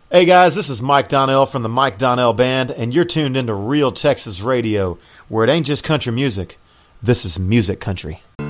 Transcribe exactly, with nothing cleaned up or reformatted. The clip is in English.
Hey guys, this is Mike Donnell from the Mike Donnell Band, and you're tuned into Real Texas Radio, where it ain't just country music. This is music country.